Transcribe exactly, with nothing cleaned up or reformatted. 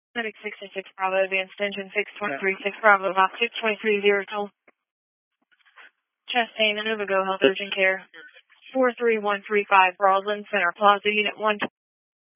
Medic sixty-six Bravo, advanced engine six twenty-three, six Bravo, Box six twenty-three, zero toll. Chest pain, Innovago Health Urgent Care. four three one three five, Broadland Center Plaza, Unit one.